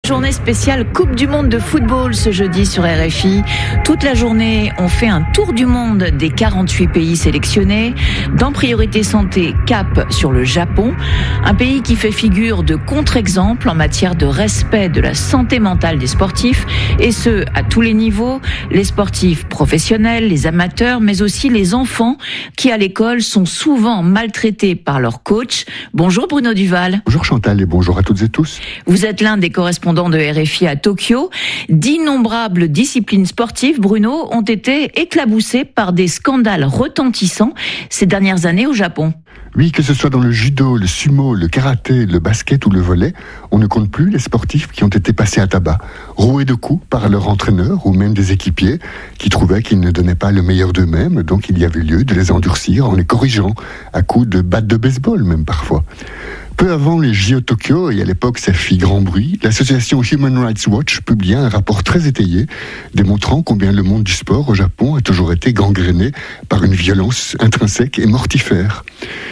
Journée spéciale Coupe du Monde de football ce jeudi sur RFI. Toute la journée, on fait un tour du monde des 48 pays sélectionnés. Dans Priorité Santé, cap sur le Japon. Un pays qui fait figure de contre-exemple en matière de respect de la santé mentale des sportifs. Et ce, à tous les niveaux. Les sportifs professionnels, les amateurs, mais aussi les enfants qui à l'école sont souvent maltraités par leur coach. Bonjour Bruno Duval. Bonjour Chantal et bonjour à toutes et tous. Vous êtes l'un des correspondants de RFI à Tokyo. D'innombrables disciplines sportives, Bruno, ont été éclaboussées par des scandales retentissants ces dernières années au Japon. Oui, que ce soit dans le judo, le sumo, le karaté, le basket ou le volley, on ne compte plus les sportifs qui ont été passés à tabac, roués de coups par leur entraîneur ou même des équipiers qui trouvaient qu'ils ne donnaient pas le meilleur d'eux-mêmes, donc il y avait lieu de les endurcir en les corrigeant à coups de batte de baseball même parfois. Peu avant les JO Tokyo, et à l'époque ça fit grand bruit, l'association Human Rights Watch publia un rapport très étayé démontrant combien le monde du sport au Japon a toujours été gangréné par une violence intrinsèque et mortifère.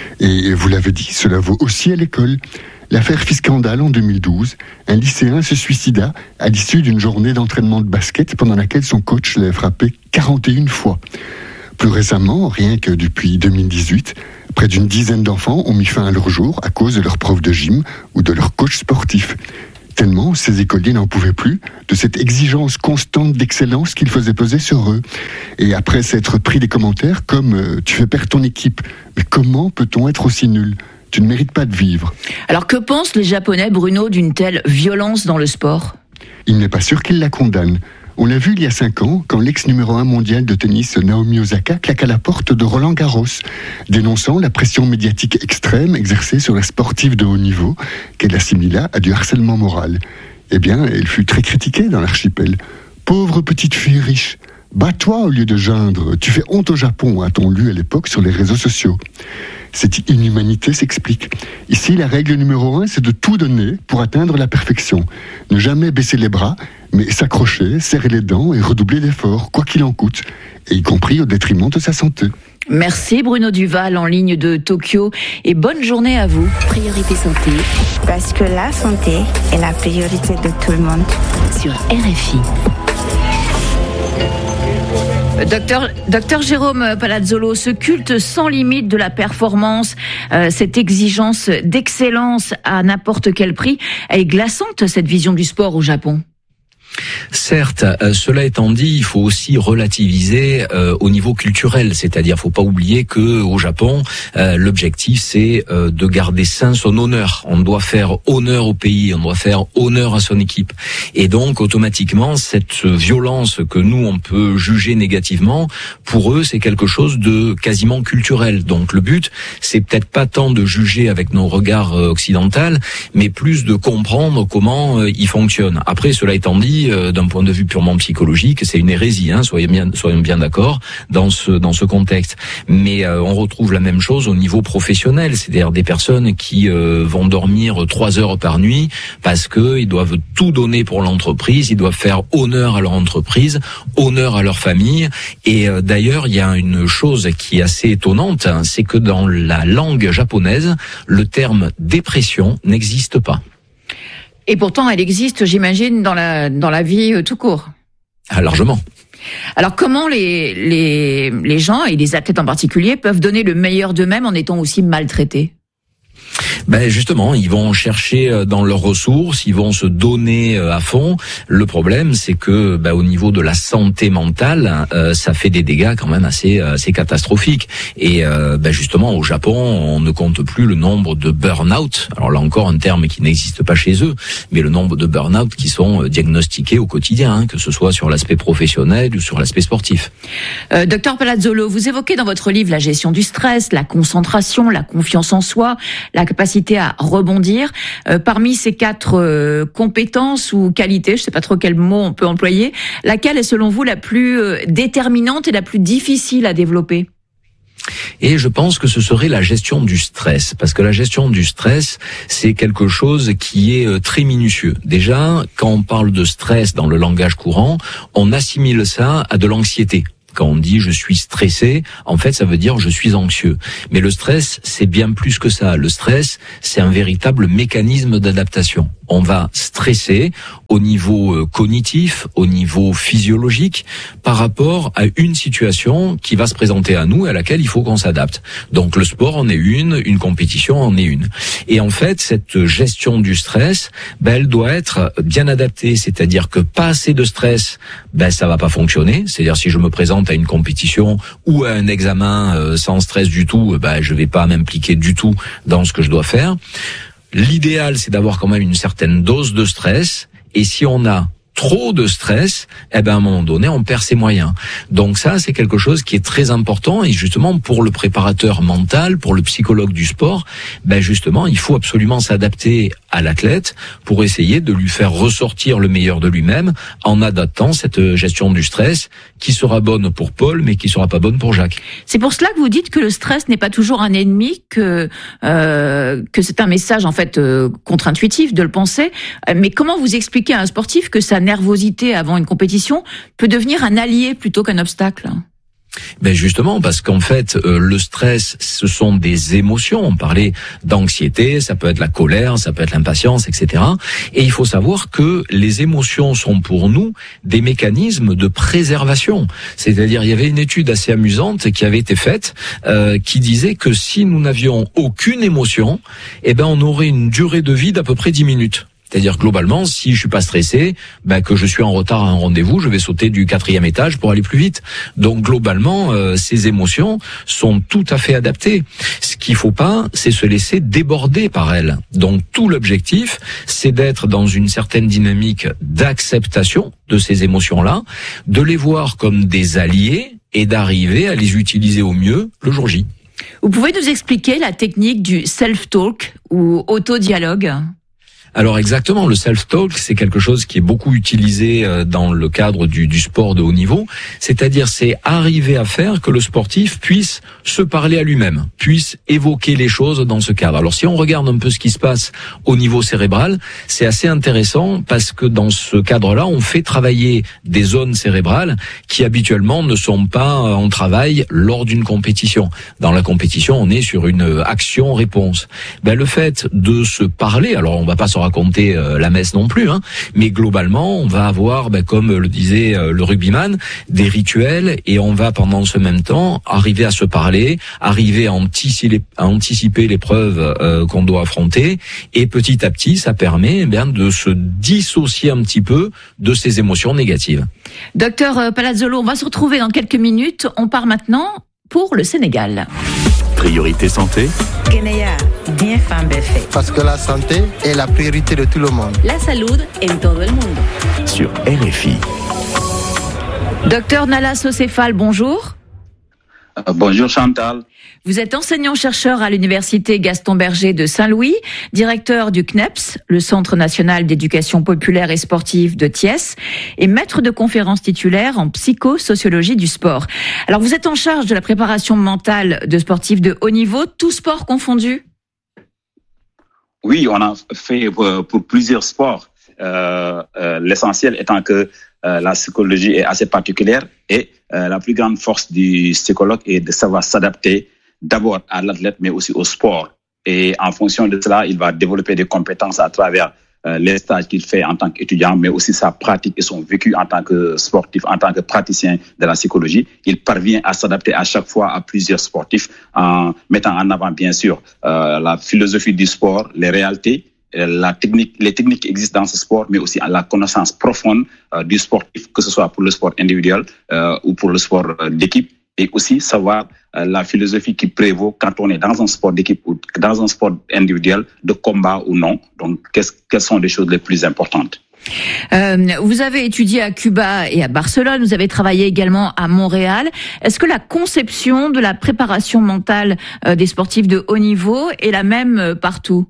Et vous l'avez dit, cela vaut aussi à l'école. L'affaire fit scandale en 2012. Un lycéen se suicida à l'issue d'une journée d'entraînement de basket pendant laquelle son coach l'avait frappé 41 fois. Plus récemment, rien que depuis 2018, près d'une dizaine d'enfants ont mis fin à leur jour à cause de leur prof de gym ou de leur coach sportif. Tellement ces écoliers n'en pouvaient plus de cette exigence constante d'excellence qu'ils faisaient peser sur eux. Et après s'être pris des commentaires comme « tu fais perdre ton équipe, mais comment peut-on être aussi nul ? Tu ne mérites pas de vivre ». Alors que pensent les Japonais, Bruno, d'une telle violence dans le sport ? Il n'est pas sûr qu'ils la condamnent. On l'a vu il y a 5 ans, quand l'ex-numéro 1 mondial de tennis Naomi Osaka claque à la porte de Roland Garros, dénonçant la pression médiatique extrême exercée sur la sportive de haut niveau, qu'elle assimila à du harcèlement moral. Eh bien, elle fut très critiquée dans l'archipel. « Pauvre petite fille riche, bats-toi au lieu de geindre, tu fais honte au Japon », a-t-on lu à l'époque sur les réseaux sociaux. Cette inhumanité s'explique. Ici, la règle numéro 1, c'est de tout donner pour atteindre la perfection. Ne jamais baisser les bras, mais s'accrocher, serrer les dents et redoubler d'efforts, quoi qu'il en coûte, et y compris au détriment de sa santé. Merci Bruno Duval en ligne de Tokyo et bonne journée à vous. Priorité santé. Parce que la santé est la priorité de tout le monde. Sur RFI. Docteur Jérôme Palazzolo, ce culte sans limite de la performance, cette exigence d'excellence à n'importe quel prix, elle est glaçante cette vision du sport au Japon. Certes, cela étant dit, il faut aussi relativiser au niveau culturel, c'est-à-dire faut pas oublier que au Japon, l'objectif c'est de garder sain son honneur. On doit faire honneur au pays, on doit faire honneur à son équipe. Et donc automatiquement, cette violence que nous on peut juger négativement, pour eux c'est quelque chose de quasiment culturel. Donc le but, c'est peut-être pas tant de juger avec nos regards occidentaux, mais plus de comprendre comment ils fonctionnent. Après, cela étant dit, d'un point de vue purement psychologique, c'est une hérésie, soyons bien d'accord dans ce contexte. Mais on retrouve la même chose au niveau professionnel, c'est-à-dire des personnes qui vont dormir 3 heures par nuit parce que ils doivent tout donner pour l'entreprise, ils doivent faire honneur à leur entreprise, honneur à leur famille. Et d'ailleurs, il y a une chose qui est assez étonnante, c'est que dans la langue japonaise, le terme dépression n'existe pas. Et pourtant, elle existe, j'imagine, dans la vie tout court. Ah, largement. Alors, comment les gens, et les athlètes en particulier, peuvent donner le meilleur d'eux-mêmes en étant aussi maltraités ? Justement, ils vont chercher dans leurs ressources, ils vont se donner à fond. Le problème, c'est que au niveau de la santé mentale, ça fait des dégâts quand même assez catastrophiques. Et justement, au Japon, on ne compte plus le nombre de burn-out. Alors là encore, un terme qui n'existe pas chez eux, mais le nombre de burn-out qui sont diagnostiqués au quotidien, que ce soit sur l'aspect professionnel ou sur l'aspect sportif. Docteur Palazzolo, vous évoquez dans votre livre la gestion du stress, la concentration, la confiance en soi, la capacité à rebondir. Parmi ces 4 compétences ou qualités, je ne sais pas trop quel mot on peut employer, laquelle est selon vous la plus déterminante et la plus difficile à développer ? Et je pense que ce serait la gestion du stress, parce que la gestion du stress, c'est quelque chose qui est très minutieux. Déjà, quand on parle de stress dans le langage courant, on assimile ça à de l'anxiété. Quand on dit je suis stressé, en fait ça veut dire je suis anxieux. Mais le stress, c'est bien plus que ça. Le stress, c'est un véritable mécanisme d'adaptation. On va stresser au niveau cognitif, au niveau physiologique, par rapport à une situation qui va se présenter à nous et à laquelle il faut qu'on s'adapte. Donc le sport en est une compétition en est une. Et en fait, cette gestion du stress, elle doit être bien adaptée, c'est-à-dire que pas assez de stress, ça va pas fonctionner. C'est-à-dire si je me présente à une compétition ou à un examen sans stress du tout, je vais pas m'impliquer du tout dans ce que je dois faire. L'idéal, c'est d'avoir quand même une certaine dose de stress. Et si on a trop de stress, à un moment donné, on perd ses moyens. Donc ça, c'est quelque chose qui est très important. Et justement, pour le préparateur mental, pour le psychologue du sport, justement, il faut absolument s'adapter à l'athlète pour essayer de lui faire ressortir le meilleur de lui-même en adaptant cette gestion du stress qui sera bonne pour Paul, mais qui sera pas bonne pour Jacques. C'est pour cela que vous dites que le stress n'est pas toujours un ennemi, que c'est un message en fait contre-intuitif de le penser. Mais comment vous expliquez à un sportif que sa nervosité avant une compétition peut devenir un allié plutôt qu'un obstacle ? Justement, parce qu'en fait, le stress, ce sont des émotions. On parlait d'anxiété, ça peut être la colère, ça peut être l'impatience, etc. Et il faut savoir que les émotions sont pour nous des mécanismes de préservation. C'est-à-dire, il y avait une étude assez amusante qui avait été faite, qui disait que si nous n'avions aucune émotion, on aurait une durée de vie d'à peu près 10 minutes. C'est-à-dire globalement, si je suis pas stressé, que je suis en retard à un rendez-vous, je vais sauter du 4e étage pour aller plus vite. Donc globalement, ces émotions sont tout à fait adaptées. Ce qu'il faut pas, c'est se laisser déborder par elles. Donc tout l'objectif, c'est d'être dans une certaine dynamique d'acceptation de ces émotions-là, de les voir comme des alliés et d'arriver à les utiliser au mieux le jour J. Vous pouvez nous expliquer la technique du self-talk ou auto-dialogue ? Alors exactement, le self-talk, c'est quelque chose qui est beaucoup utilisé dans le cadre du sport de haut niveau, c'est-à-dire c'est arriver à faire que le sportif puisse se parler à lui-même, puisse évoquer les choses dans ce cadre. Alors si on regarde un peu ce qui se passe au niveau cérébral, c'est assez intéressant parce que dans ce cadre-là, on fait travailler des zones cérébrales qui habituellement ne sont pas en travail lors d'une compétition. Dans la compétition, on est sur une action-réponse. Le fait de se parler, alors on va pas se raconter la messe non plus, mais globalement, on va avoir, comme le disait le rugbyman, des rituels et on va pendant ce même temps arriver à se parler, arriver à anticiper l'épreuve qu'on doit affronter et petit à petit, ça permet de se dissocier un petit peu de ces émotions négatives. Docteur Palazzolo, on va se retrouver dans quelques minutes. On part maintenant pour le Sénégal. Priorité santé. Guinea, bien fan BF. Parce que la santé est la priorité de tout le monde. La salud en todo el mundo. Sur RFI. Docteur Nala Socéphale, bonjour. Bonjour Chantal. Vous êtes enseignant-chercheur à l'université Gaston Berger de Saint-Louis, directeur du CNEPS, le Centre national d'éducation populaire et sportive de Thiès, et maître de conférences titulaire en psychosociologie du sport. Alors vous êtes en charge de la préparation mentale de sportifs de haut niveau, tous sports confondus ? Oui, on a fait pour plusieurs sports. L'essentiel étant que la psychologie est assez particulière et la plus grande force du psychologue est de savoir s'adapter d'abord à l'athlète mais aussi au sport. Et en fonction de cela, il va développer des compétences à travers les stages qu'il fait en tant qu'étudiant, mais aussi sa pratique et son vécu en tant que sportif, en tant que praticien de la psychologie. Il parvient à s'adapter à chaque fois à plusieurs sportifs en mettant en avant, bien sûr, la philosophie du sport, les réalités, les techniques qui existent dans ce sport, mais aussi à la connaissance profonde du sportif, que ce soit pour le sport individuel ou pour le sport d'équipe, et aussi savoir la philosophie qui prévaut quand on est dans un sport d'équipe ou dans un sport individuel, de combat ou non. Donc, quelles sont les choses les plus importantes? Vous avez étudié à Cuba et à Barcelone, vous avez travaillé également à Montréal. Est-ce que la conception de la préparation mentale des sportifs de haut niveau est la même partout?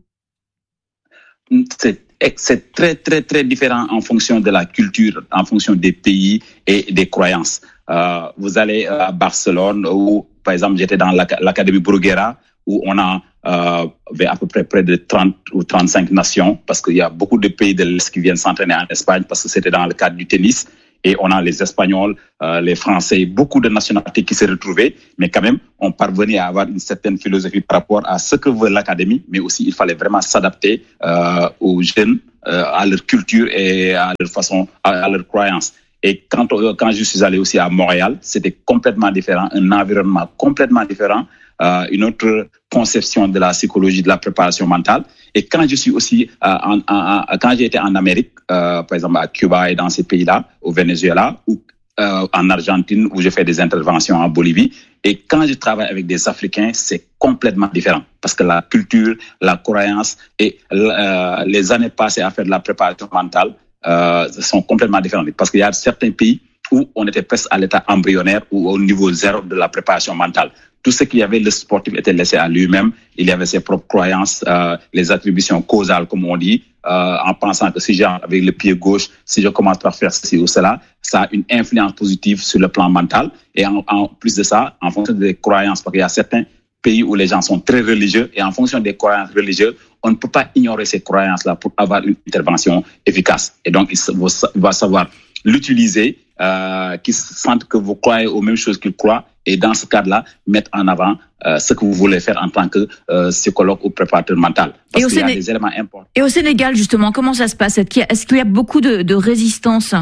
C'est très, très, très différent en fonction de la culture, en fonction des pays et des croyances. Vous allez à Barcelone où, par exemple, j'étais dans l'Académie Bruguera où on a à peu près de 30 ou 35 nations parce qu'il y a beaucoup de pays de l'Est qui viennent s'entraîner en Espagne parce que c'était dans le cadre du tennis. Et on a les Espagnols, les Français, beaucoup de nationalités qui se retrouvaient. Mais quand même, on parvenait à avoir une certaine philosophie par rapport à ce que veut l'Académie. Mais aussi, il fallait vraiment s'adapter aux jeunes à leur culture et à leur façon, à leur croyance. Et quand je suis allé aussi à Montréal, c'était complètement différent, un environnement complètement différent, une autre conception de la psychologie, de la préparation mentale. Et quand je suis aussi, quand j'ai été en Amérique, par exemple à Cuba et dans ces pays-là, au Venezuela, ou en Argentine, où je fais des interventions en Bolivie, et quand je travaille avec des Africains, c'est complètement différent. Parce que la culture, la croyance et les années passées à faire de la préparation mentale sont complètement différentes. Parce qu'il y a certains pays où on était presque à l'état embryonnaire ou au niveau zéro de la préparation mentale. Tout ce qu'il y avait, le sportif était laissé à lui-même. Il y avait ses propres croyances, les attributions causales, comme on dit, en pensant que si j'ai avec le pied gauche, si je commence par faire ceci ou cela, ça a une influence positive sur le plan mental. Et en plus de ça, en fonction des croyances, parce qu'il y a certains pays où les gens sont très religieux, et en fonction des croyances religieuses, on ne peut pas ignorer ces croyances-là pour avoir une intervention efficace. Et donc, il va savoir l'utiliser, qu'ils sentent que vous croyez aux mêmes choses qu'ils croient, et dans ce cadre-là, mettre en avant ce que vous voulez faire en tant que psychologue ou préparateur mental. Parce qu'il y a des éléments importants. Et au Sénégal, justement, comment ça se passe? Est-ce qu'il y a beaucoup de résistance?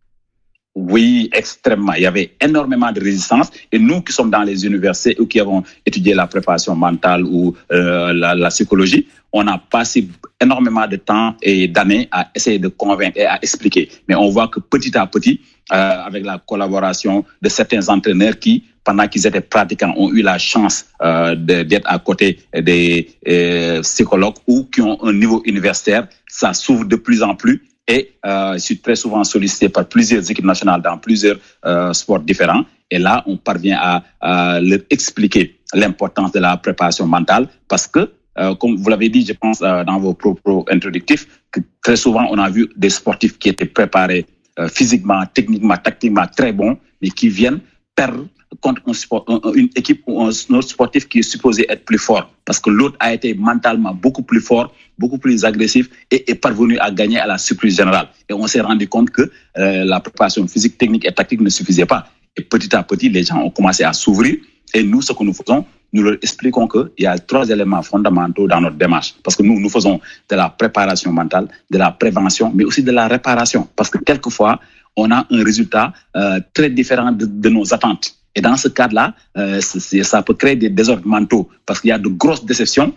Oui, extrêmement. Il y avait énormément de résistance. Et nous qui sommes dans les universités ou qui avons étudié la préparation mentale ou la psychologie, on a passé énormément de temps et d'années à essayer de convaincre et à expliquer. Mais on voit que petit à petit, avec la collaboration de certains entraîneurs qui, pendant qu'ils étaient pratiquants, ont eu la chance d'être à côté des psychologues ou qui ont un niveau universitaire, ça s'ouvre de plus en plus. Et je suis très souvent sollicité par plusieurs équipes nationales dans plusieurs sports différents. Et là, on parvient à leur expliquer l'importance de la préparation mentale parce que, comme vous l'avez dit, je pense, dans vos propos introductifs, que très souvent, on a vu des sportifs qui étaient préparés physiquement, techniquement, tactiquement très bons, mais qui viennent perdre contre une équipe ou un autre sportif qui est supposé être plus fort. Parce que l'autre a été mentalement beaucoup plus fort, beaucoup plus agressif et est parvenu à gagner à la surprise générale. Et on s'est rendu compte que la préparation physique, technique et tactique ne suffisait pas. Et petit à petit, les gens ont commencé à s'ouvrir. Et nous, ce que nous faisons, nous leur expliquons qu'il y a 3 éléments fondamentaux dans notre démarche. Parce que nous faisons de la préparation mentale, de la prévention, mais aussi de la réparation. Parce que quelquefois, on a un résultat très différent de nos attentes. Et dans ce cadre-là, ça peut créer des désordres mentaux parce qu'il y a de grosses déceptions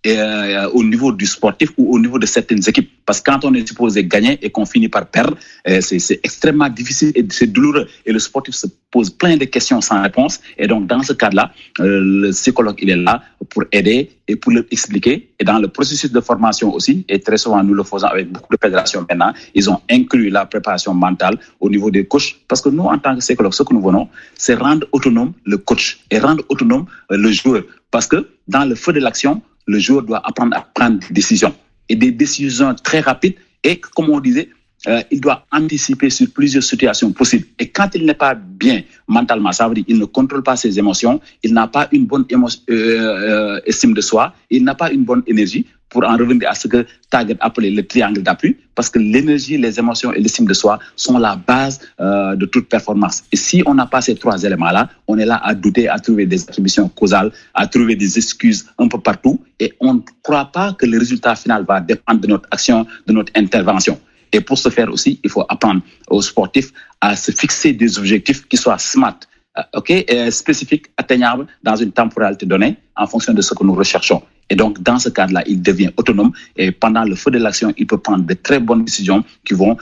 au niveau du sportif ou au niveau de certaines équipes. Parce que quand on est supposé gagner et qu'on finit par perdre, c'est extrêmement difficile et c'est douloureux. Et le sportif se pose plein de questions sans réponse. Et donc, dans ce cadre-là, le psychologue, il est là pour aider et pour leur expliquer. Et dans le processus de formation aussi, et très souvent, nous le faisons avec beaucoup de fédérations maintenant, ils ont inclus la préparation mentale au niveau des coachs. Parce que nous, en tant que psychologue, ce que nous voulons, c'est rendre autonome le coach et rendre autonome le joueur. Parce que dans le feu de l'action, le joueur doit apprendre à prendre des décisions. Et des décisions très rapides. Et comme on disait, il doit anticiper sur plusieurs situations possibles. Et quand il n'est pas bien mentalement, ça veut dire qu'il ne contrôle pas ses émotions, il n'a pas une bonne estime de soi, il n'a pas une bonne énergie, pour en revenir à ce que Taggart appelait le triangle d'appui, parce que l'énergie, les émotions et l'estime de soi sont la base de toute performance. Et si on n'a pas ces 3 éléments-là, on est là à douter, à trouver des attributions causales, à trouver des excuses un peu partout, et on ne croit pas que le résultat final va dépendre de notre action, de notre intervention. Et pour ce faire aussi, il faut apprendre aux sportifs à se fixer des objectifs qui soient smart, spécifiques, atteignables dans une temporalité donnée en fonction de ce que nous recherchons. Et donc, dans ce cadre-là, il devient autonome et pendant le feu de l'action, il peut prendre de très bonnes décisions qui vont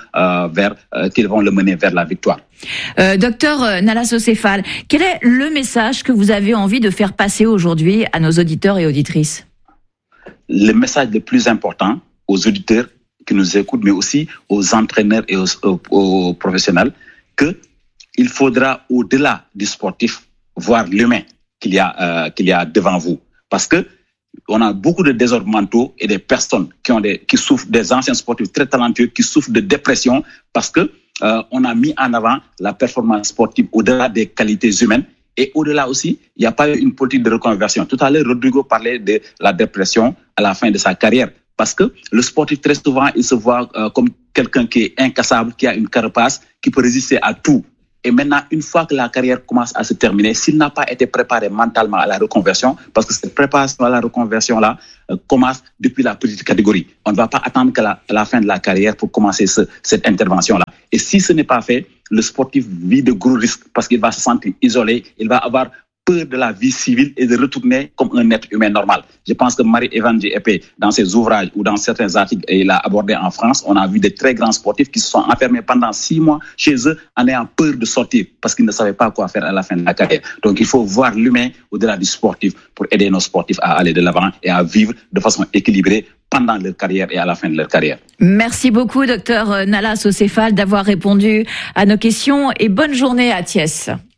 le mener vers la victoire. Docteur Nalasso-Céphale, quel est le message que vous avez envie de faire passer aujourd'hui à nos auditeurs et auditrices? Le message le plus important aux auditeurs qui nous écoutent, mais aussi aux entraîneurs et aux professionnels, qu'il faudra, au-delà du sportif, voir l'humain qu'il y a devant vous. Parce que on a beaucoup de désordres mentaux et des personnes qui souffrent, des anciens sportifs très talentueux, qui souffrent de dépression parce que on a mis en avant la performance sportive au-delà des qualités humaines. Et au-delà aussi, il n'y a pas eu une politique de reconversion. Tout à l'heure, Rodrigo parlait de la dépression à la fin de sa carrière. Parce que le sportif, très souvent, il se voit comme quelqu'un qui est incassable, qui a une carapace, qui peut résister à tout. Et maintenant, une fois que la carrière commence à se terminer, s'il n'a pas été préparé mentalement à la reconversion, parce que cette préparation à la reconversion-là commence depuis la petite catégorie. On ne va pas attendre que la fin de la carrière pour commencer cette intervention-là. Et si ce n'est pas fait, le sportif vit de gros risques parce qu'il va se sentir isolé, il va avoir peur de la vie civile et de retourner comme un être humain normal. Je pense que Marie-Evan Épée, dans ses ouvrages ou dans certains articles, il a abordé en France, on a vu des très grands sportifs qui se sont enfermés pendant 6 mois chez eux en ayant peur de sortir parce qu'ils ne savaient pas quoi faire à la fin de la carrière. Donc il faut voir l'humain au-delà du sportif pour aider nos sportifs à aller de l'avant et à vivre de façon équilibrée pendant leur carrière et à la fin de leur carrière. Merci beaucoup, docteur Nala Socéphale, d'avoir répondu à nos questions et bonne journée à Thiès.